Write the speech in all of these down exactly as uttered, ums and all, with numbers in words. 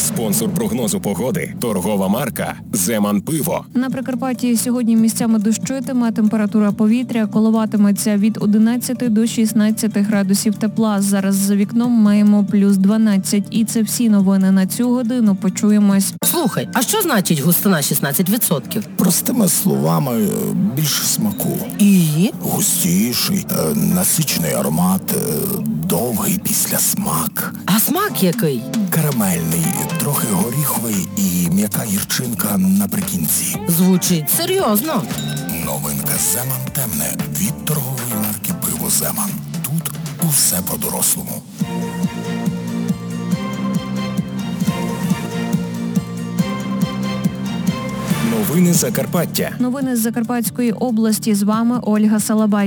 Спонсор прогнозу погоди – торгова марка «Земан Пиво». На Прикарпатті сьогодні місцями дощитиме, температура повітря коливатиметься від одинадцяти до шістнадцяти градусів тепла. Зараз за вікном маємо плюс дванадцять. І це всі новини на цю годину. Почуємось. Слухай, а що значить густина шістнадцять відсотків? Простими словами, більше смаку. І? Густіший, е, насичений аромат, е, довгий післясмак. А смак який? Карамельний, трохи горіховий і м'яка гірчинка наприкінці. Звучить серйозно. Новинка «Земан темне» від торгової марки «Пиво Земан». Тут усе по-дорослому. Новини Закарпаття. Новини з Закарпатської області. З вами Ольга Салабай.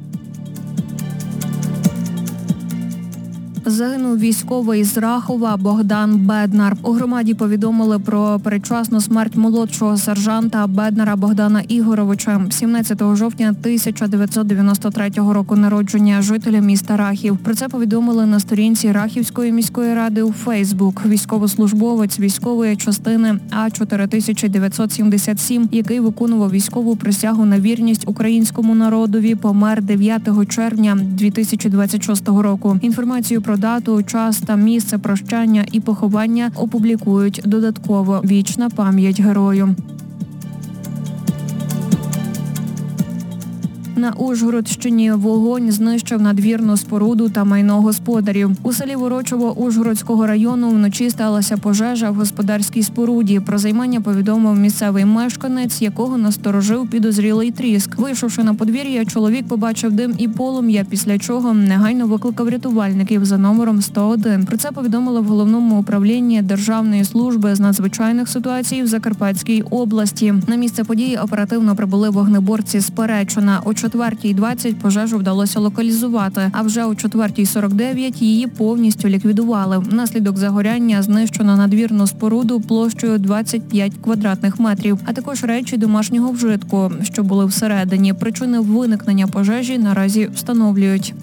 Загинув військовий з Рахова Богдан Беднар. У громаді повідомили про передчасну смерть молодшого сержанта Беднара Богдана Ігоровича, сімнадцятого жовтня тисяча дев'ятсот дев'яносто третього року народження, жителя міста Рахів. Про це повідомили на сторінці Рахівської міської ради у Фейсбук. Військовослужбовець військової частини А чотири тисячі дев'ятсот сімдесят сім, який виконував військову присягу на вірність українському народові, помер дев'ятого червня дві тисячі двадцять шостого року. Інформацію про дату, час та місце прощання і поховання опублікують додатково. Вічна пам'ять герою. На Ужгородщині вогонь знищив надвірну споруду та майно господарів. У селі Ворочово Ужгородського району вночі сталася пожежа в господарській споруді. Про займання повідомив місцевий мешканець, якого насторожив підозрілий тріск. Вийшовши на подвір'я, чоловік побачив дим і полум'я, після чого негайно викликав рятувальників за номером сто один. Про це повідомили в Головному управлінні Державної служби з надзвичайних ситуацій в Закарпатській області. На місце події оперативно прибули вогнеборці з Перечина. О четвертій двадцять пожежу вдалося локалізувати, а вже о четвертій сорок дев'ять її повністю ліквідували. Внаслідок загоряння знищено надвірну споруду площею двадцять п'ять квадратних метрів, а також речі домашнього вжитку, що були всередині. Причини виникнення пожежі наразі встановлюють.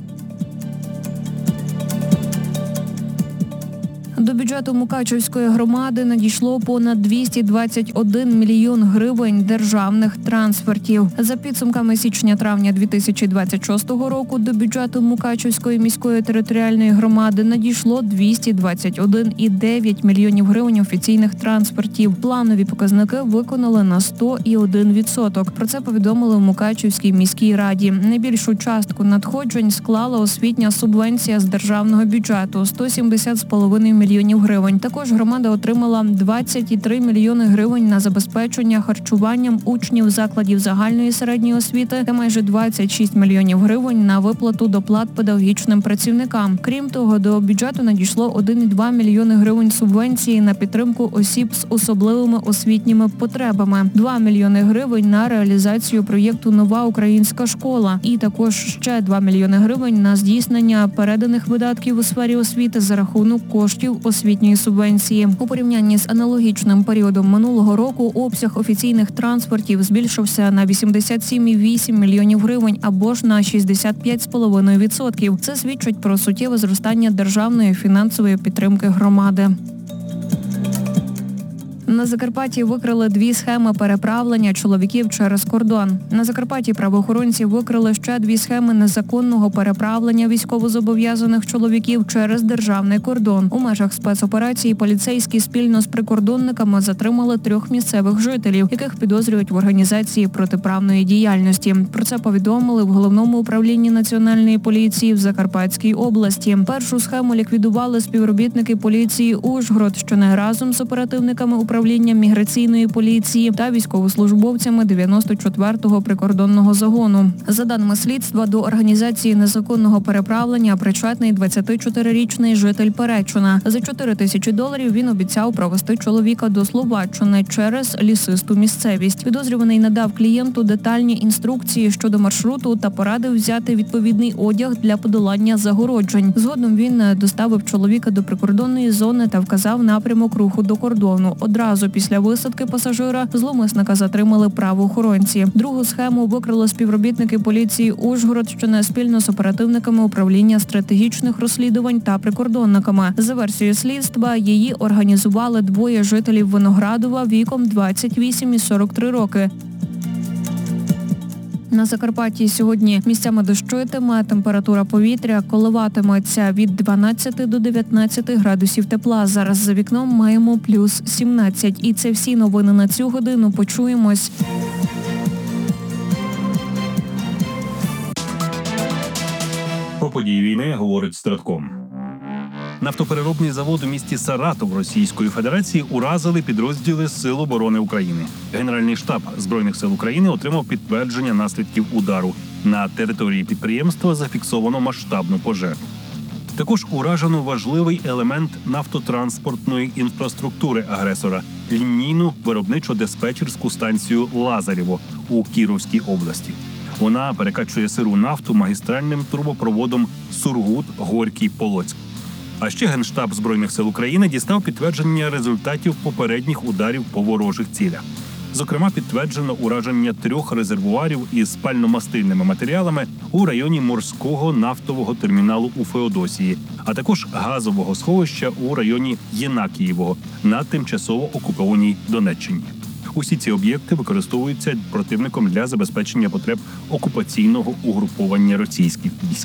До бюджету Мукачівської громади надійшло понад двісті двадцять один мільйон гривень державних трансфертів. За підсумками січня-травня дві тисячі двадцять шостого року до бюджету Мукачівської міської територіальної громади надійшло двісті двадцять один цілих дев'ять мільйонів гривень офіційних трансфертів. Планові показники виконали на сто один відсоток. Про це повідомили в Мукачівській міській раді. Найбільшу частку надходжень склала освітня субвенція з державного бюджету – сто сімдесят з половиною мільйонів гривень. Також громада отримала двадцять цілих три мільйони гривень на забезпечення харчуванням учнів закладів загальної середньої освіти та майже двадцять шість мільйонів гривень на виплату доплат педагогічним працівникам. Крім того, до бюджету надійшло один цілих два мільйони гривень субвенції на підтримку осіб з особливими освітніми потребами, два мільйони гривень на реалізацію проєкту «Нова українська школа» і також ще два мільйони гривень на здійснення переданих видатків у сфері освіти за рахунок коштів освітньої субвенції. У порівнянні з аналогічним періодом минулого року обсяг офіційних трансфертів збільшився на вісімдесят сім цілих вісім мільйонів гривень або ж на шістдесят п'ять цілих п'ять десятих відсотка. Це свідчить про суттєве зростання державної фінансової підтримки громади. На Закарпатті викрили дві схеми переправлення чоловіків через кордон. На Закарпатті правоохоронці викрили ще дві схеми незаконного переправлення військовозобов'язаних чоловіків через державний кордон. У межах спецоперації поліцейські спільно з прикордонниками затримали трьох місцевих жителів, яких підозрюють в організації протиправної діяльності. Про це повідомили в Головному управлінні Національної поліції в Закарпатській області. Першу схему ліквідували співробітники поліції Ужгород, що не разом з оперативниками управління управління міграційної поліції та військовослужбовцями дев'яносто четвертого прикордонного загону. За даними слідства, до організації незаконного переправлення причетний двадцятичотирирічний житель Перечина. За чотири тисячі доларів він обіцяв провести чоловіка до Словаччини через лісисту місцевість. Підозрюваний надав клієнту детальні інструкції щодо маршруту та порадив взяти відповідний одяг для подолання загороджень. Згодом він доставив чоловіка до прикордонної зони та вказав напрямок руху до кордону. Одразу Одразу після висадки пасажира зловмисника затримали правоохоронці. Другу схему викрили співробітники поліції Ужгородщини спільно з оперативниками управління стратегічних розслідувань та прикордонниками. За версією слідства, її організували двоє жителів Виноградова віком двадцять вісім і сорок три роки. На Закарпатті сьогодні місцями дощитиме, температура повітря коливатиметься від дванадцяти до дев'ятнадцяти градусів тепла. Зараз за вікном маємо плюс сімнадцять. І це всі новини на цю годину. Почуємось. Про події війни говорить Стратком. Нафтопереробний завод у місті Саратов Російської Федерації уразили підрозділи Сил оборони України. Генеральний штаб Збройних сил України отримав підтвердження наслідків удару. На території підприємства зафіксовано масштабну пожежу. Також уражено важливий елемент нафтотранспортної інфраструктури агресора – лінійну виробничо-диспетчерську станцію «Лазарєво» у Кіровській області. Вона перекачує сиру нафту магістральним трубопроводом Сургут-Горький-Полоцьк. А ще Генштаб Збройних сил України дістав підтвердження результатів попередніх ударів по ворожих цілях. Зокрема, підтверджено ураження трьох резервуарів із спально-мастильними матеріалами у районі морського нафтового терміналу у Феодосії, а також газового сховища у районі Єнакієвого на тимчасово окупованій Донеччині. Усі ці об'єкти використовуються противником для забезпечення потреб окупаційного угруповання російських військ.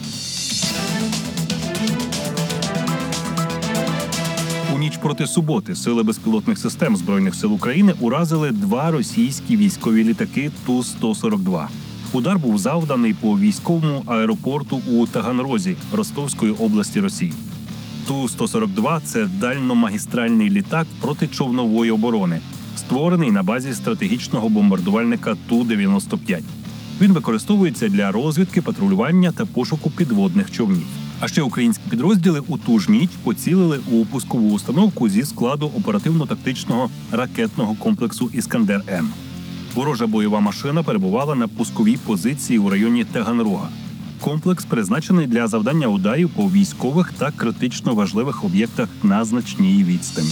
У ніч проти суботи сили безпілотних систем Збройних сил України уразили два російські військові літаки Ту сто сорок два. Удар був завданий по військовому аеропорту у Таганрозі Ростовської області Росії. Ту сто сорок два – це дальномагістральний літак протичовнової оборони, створений на базі стратегічного бомбардувальника Ту дев'яносто п'ять. Він використовується для розвідки, патрулювання та пошуку підводних човнів. А ще українські підрозділи у ту ж ніч поцілили у пускову установку зі складу оперативно-тактичного ракетного комплексу «Іскандер-М». Ворожа бойова машина перебувала на пусковій позиції у районі Таганрога. Комплекс призначений для завдання ударів по військових та критично важливих об'єктах на значній відстані.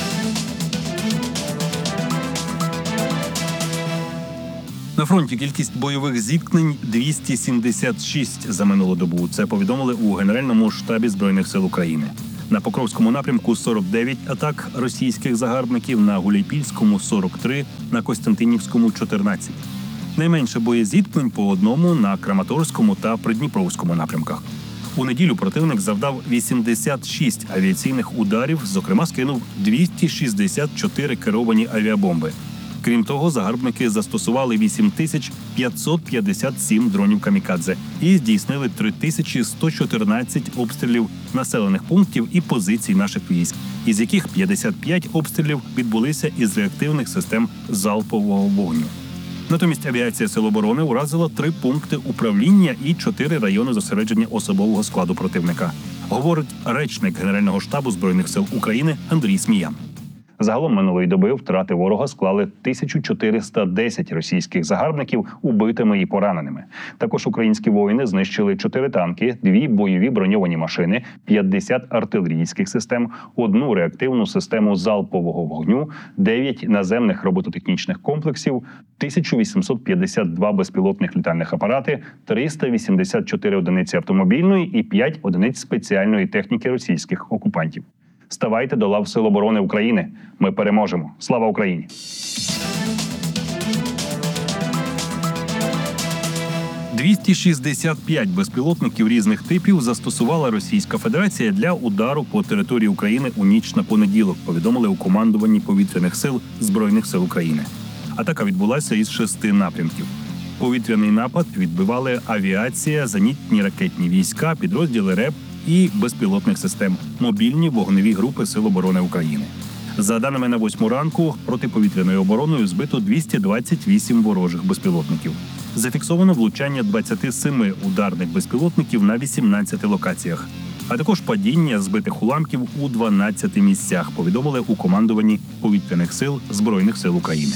На фронті кількість бойових зіткнень – двісті сімдесят шість за минулу добу. Це повідомили у Генеральному штабі Збройних сил України. На Покровському напрямку – сорок дев'ять атак російських загарбників, на Гуляйпільському – сорок три, на Костянтинівському – чотирнадцять. Найменше боєзіткнень по одному на Краматорському та Придніпровському напрямках. У неділю противник завдав вісімдесят шість авіаційних ударів, зокрема скинув двісті шістдесят чотири керовані авіабомби. Крім того, загарбники застосували вісім тисяч п'ятсот п'ятдесят сім дронів камікадзе і здійснили три тисячі сто чотирнадцять обстрілів населених пунктів і позицій наших військ, із яких п'ятдесят п'ять обстрілів відбулися із реактивних систем залпового вогню. Натомість авіація Сил оборони уразила три пункти управління і чотири райони зосередження особового складу противника, говорить речник Генерального штабу Збройних сил України Андрій Сміян. Загалом минулої доби втрати ворога склали тисячу чотириста десять російських загарбників убитими і пораненими. Також українські воїни знищили чотири танки, дві бойові броньовані машини, п'ятдесят артилерійських систем, одну реактивну систему залпового вогню, дев'ять наземних робототехнічних комплексів, тисяча вісімсот п'ятдесят два безпілотних літальних апарати, триста вісімдесят чотири одиниці автомобільної і п'ять одиниць спеціальної техніки російських окупантів. Ставайте до лав Сил оборони України. Ми переможемо. Слава Україні! двісті шістдесят п'ять безпілотників різних типів застосувала Російська Федерація для удару по території України у ніч на понеділок, повідомили у командуванні повітряних сил Збройних сил України. Атака відбулася із шести напрямків. Повітряний напад відбивали авіація, зенітні ракетні війська, підрозділи РЕБ і безпілотних систем, мобільні вогневі групи Сил оборони України. За даними на восьму ранку, протиповітряною обороною збито двісті двадцять вісім ворожих безпілотників. Зафіксовано влучання двадцяти семи ударних безпілотників на вісімнадцяти локаціях, а також падіння збитих уламків у дванадцяти місцях, повідомили у командуванні повітряних сил Збройних сил України.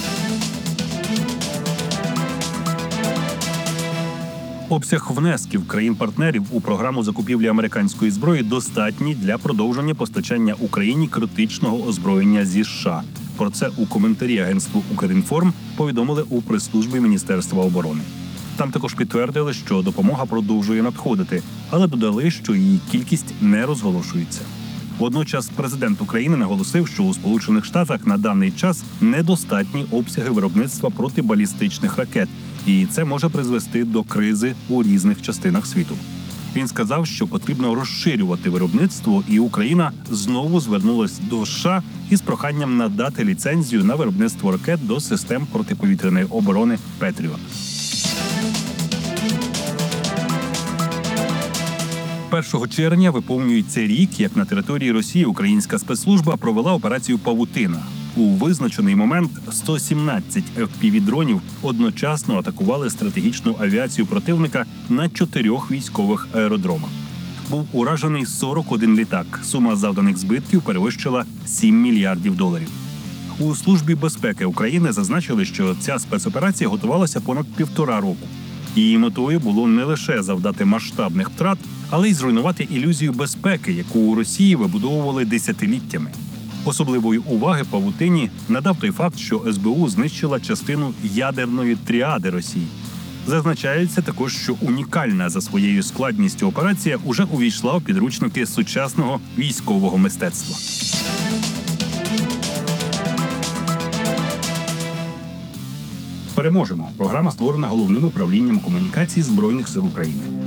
Обсяг внесків країн-партнерів у програму закупівлі американської зброї достатній для продовження постачання Україні критичного озброєння зі США, Про це у коментарі агентству «Укрінформ» повідомили у прес-службі Міністерства оборони. Там також підтвердили, що допомога продовжує надходити, але додали, що її кількість не розголошується. Водночас президент України наголосив, що у Сполучених Штатах на даний час недостатні обсяги виробництва протибалістичних ракет, і це може призвести до кризи у різних частинах світу. Він сказав, що потрібно розширювати виробництво, і Україна знову звернулась до США із проханням надати ліцензію на виробництво ракет до систем протиповітряної оборони «Петріот». першого червня виповнюється рік, як на території Росії українська спецслужба провела операцію «Павутина». У визначений момент сто сімнадцять еф пі ві-дронів одночасно атакували стратегічну авіацію противника на чотирьох військових аеродромах. Був уражений сорок один літак. Сума завданих збитків перевищила сім мільярдів доларів. У Службі безпеки України зазначили, що ця спецоперація готувалася понад півтора року. Її метою було не лише завдати масштабних втрат, але й зруйнувати ілюзію безпеки, яку у Росії вибудовували десятиліттями. Особливої уваги павутині надав той факт, що ес бе у знищила частину ядерної тріади Росії. Зазначається також, що унікальна за своєю складністю операція уже увійшла у підручники сучасного військового мистецтва. Переможемо. Програма створена Головним управлінням комунікацій Збройних сил України.